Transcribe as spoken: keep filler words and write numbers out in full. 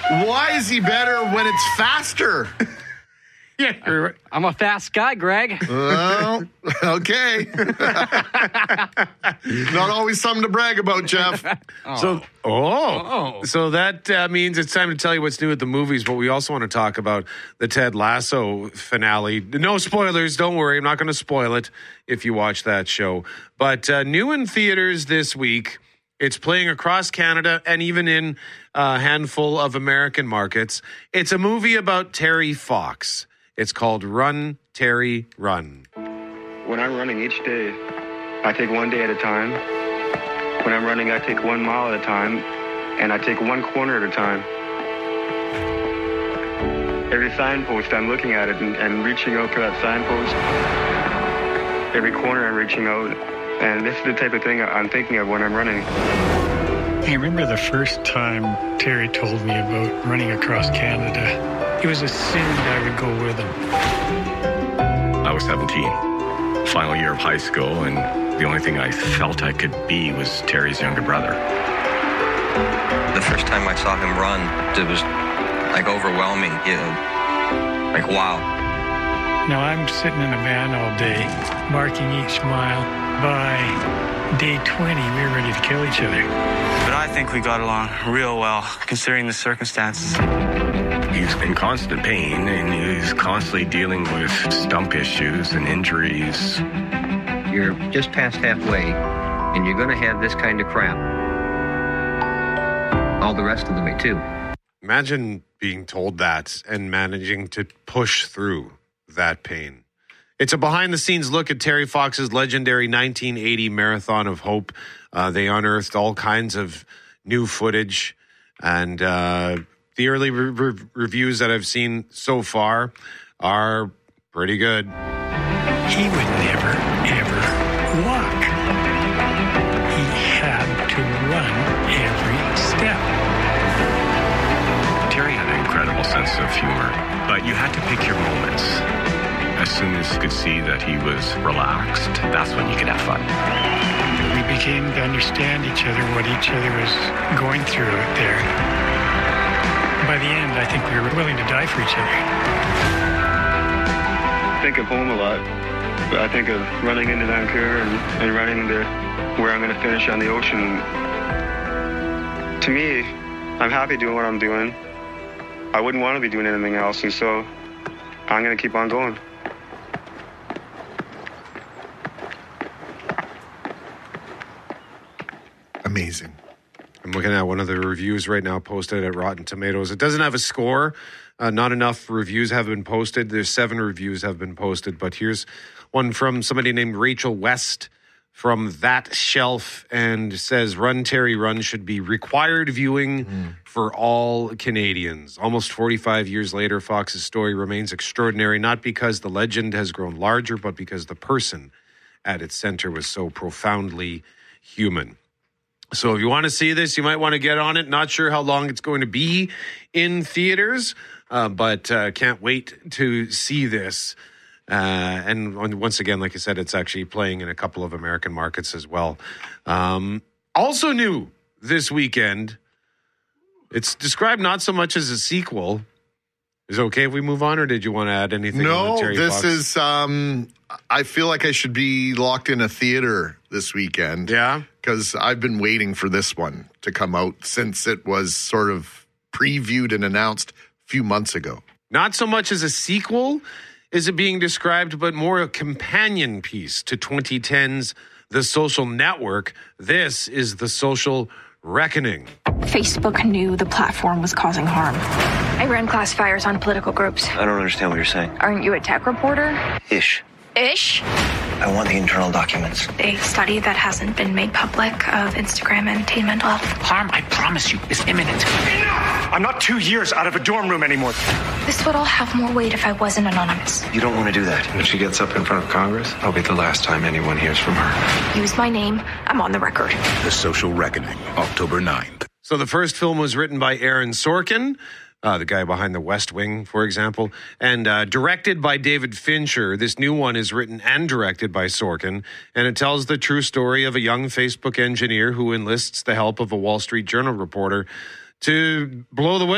Why is he better when it's faster? Yeah, you're, I'm a fast guy, Greg. Well, okay. Not always something to brag about, Jeff. Oh. So, oh, oh. so that uh, means it's time to tell you what's new at the movies, but we also want to talk about the Ted Lasso finale. No spoilers, don't worry. I'm not going to spoil it if you watch that show. But uh, new in theaters this week. It's playing across Canada and even in a handful of American markets. It's a movie about Terry Fox. It's called Run, Terry, Run. When I'm running each day, I take one day at a time. When I'm running, I take one mile at a time, and I take one corner at a time. Every signpost, I'm looking at it and, and reaching out for that signpost. Every corner, I'm reaching out. And this is the type of thing I'm thinking of when I'm running. I remember the first time Terry told me about running across Canada. It was assumed I would go with him. I was seventeen, final year of high school, and the only thing I felt I could be was Terry's younger brother. The first time I saw him run, it was like overwhelming, you know, like wow. Now I'm sitting in a van all day, marking each mile. By day twenty, we were ready to kill each other. But I think we got along real well, considering the circumstances. He's in constant pain, and he's constantly dealing with stump issues and injuries. You're just past halfway, and you're going to have this kind of crap all the rest of the way, too. Imagine being told that and managing to push through that pain. It's a behind-the-scenes look at Terry Fox's legendary nineteen eighty Marathon of Hope. Uh, they unearthed all kinds of new footage, and uh, the early re- re- reviews that I've seen so far are pretty good. He would never, ever walk. He had to run every step. Terry had an incredible sense of humor, but you had to pick your moments. As soon as you could see that he was relaxed, that's when you could have fun. We began to understand each other, what each other was going through out there. By the end, I think we were willing to die for each other. I think of home a lot. I think of running into Vancouver and, and running to where I'm going to finish on the ocean. To me, I'm happy doing what I'm doing. I wouldn't want to be doing anything else, and so I'm going to keep on going. Amazing. I'm looking at one of the reviews right now posted at Rotten Tomatoes. It doesn't have a score. Uh, not enough reviews have been posted. There's seven reviews have been posted, but here's one from somebody named Rachel West from That Shelf, and says Run, Terry, Run should be required viewing mm. for all Canadians. Almost forty-five years later, Fox's story remains extraordinary, not because the legend has grown larger, but because the person at its center was so profoundly human. So if you want to see this, you might want to get on it. Not sure how long it's going to be in theaters, uh, but uh, can't wait to see this. Uh, and once again, like I said, it's actually playing in a couple of American markets as well. Um, also new this weekend, it's described not so much as a sequel. Is it okay if we move on, or did you want to add anything? No, Terry this Fox? is, um, I feel like I should be locked in a theater this weekend. Yeah? Because I've been waiting for this one to come out since it was sort of previewed and announced a few months ago. Not so much as a sequel is it being described, but more a companion piece to twenty ten's The Social Network. This is The Social Reckoning. Facebook knew the platform was causing harm. I ran classifiers on political groups. I don't understand what you're saying. Aren't you a tech reporter? Ish. Ish? I want the internal documents. A study that hasn't been made public of Instagram and teen mental health. Harm, I promise you, is imminent. Enough! I'm not two years out of a dorm room anymore. This would all have more weight if I wasn't anonymous. You don't want to do that. If she gets up in front of Congress, that'll be the last time anyone hears from her. Use my name. I'm on the record. The Social Reckoning, October ninth. So the first film was written by Aaron Sorkin, uh, the guy behind The West Wing, for example, and uh, directed by David Fincher. This new one is written and directed by Sorkin, and it tells the true story of a young Facebook engineer who enlists the help of a Wall Street Journal reporter to blow the